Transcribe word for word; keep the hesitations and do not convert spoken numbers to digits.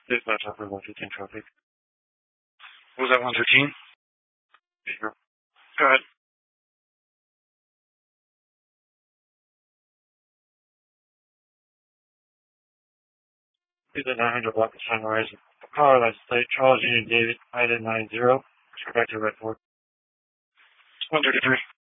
Dispatch Upper one fifteen traffic. What was that, one thirteen? Sure. Go ahead. Is it nine hundred block of Sunrise? Car license plate, Charles Union David, I D nine zero. Go back to Red Ford. one thirty-three.